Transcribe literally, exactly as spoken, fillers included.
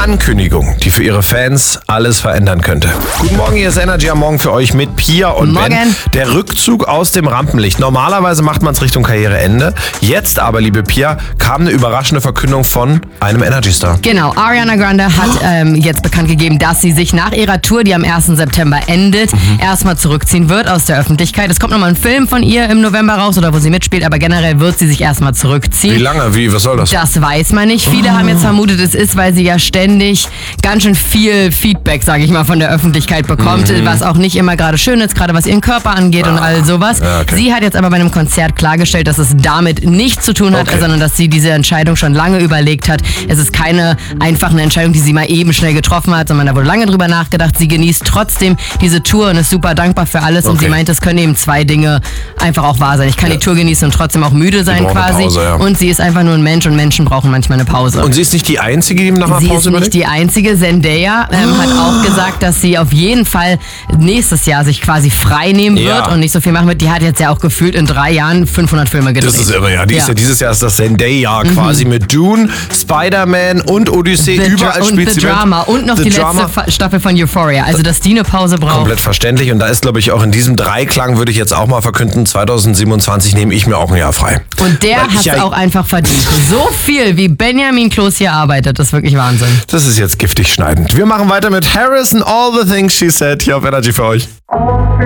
Ankündigung, die für ihre Fans alles verändern könnte. Guten Morgen, hier ist Energy am Morgen für euch mit Pia und Morgen. Ben. Der Rückzug aus dem Rampenlicht. Normalerweise macht man es Richtung Karriereende. Jetzt aber, liebe Pia, kam eine überraschende Verkündung von einem Energy-Star. Genau, Ariana Grande hat ähm, jetzt bekannt gegeben, dass sie sich nach ihrer Tour, die am ersten September endet, mhm. erstmal zurückziehen wird aus der Öffentlichkeit. Es kommt nochmal ein Film von ihr im November raus, oder wo sie mitspielt, aber generell wird sie sich erstmal zurückziehen. Wie lange? Wie? Was soll das? Das weiß man nicht. Viele oh. haben jetzt vermutet, es ist, weil sie ja ständig ganz schön viel Feedback, sage ich mal, von der Öffentlichkeit bekommt, mhm. was auch nicht immer gerade schön ist, gerade was ihren Körper angeht ah. und all sowas. Ja, okay. Sie hat jetzt aber bei einem Konzert klargestellt, dass es damit nichts zu tun hat, okay. sondern dass sie diese Entscheidung schon lange überlegt hat. Es ist keine einfache Entscheidung, die sie mal eben schnell getroffen hat, sondern da wurde lange drüber nachgedacht. Sie genießt trotzdem diese Tour und ist super dankbar für alles. Okay. Und sie meint, es können eben zwei Dinge einfach auch wahr sein. Ich kann ja. die Tour genießen und trotzdem auch müde sein quasi. Pause, ja. Und sie ist einfach nur ein Mensch und Menschen brauchen manchmal eine Pause. Und sie ist nicht die Einzige, die nach einer sie Pause ist nicht die Einzige. Zendaya ähm, oh. hat auch gesagt, dass sie auf jeden Fall nächstes Jahr sich quasi frei nehmen ja. wird und nicht so viel machen wird. Die hat jetzt ja auch gefühlt in drei Jahren fünfhundert Filme gedreht. Das ist irre, ja. Die ja. Ist ja dieses Jahr ist das Zendaya mhm. quasi mit Dune, Spider-Man und Odyssey. The Überall Dra- spielt und sie The Drama mit. und noch The die Drama. letzte Staffel von Euphoria. Also, dass die eine Pause braucht. Komplett verständlich. Und da ist, glaube ich, auch in diesem Dreiklang, würde ich jetzt auch mal verkünden, zwanzig siebenundzwanzig nehme ich mir auch ein Jahr frei. Und der hat es ja auch einfach verdient. So viel, wie Benjamin Kloß hier arbeitet, das ist wirklich Wahnsinn. Das ist jetzt giftig schneidend. Wir machen weiter mit Harris and All the Things She Said hier auf Energy für euch.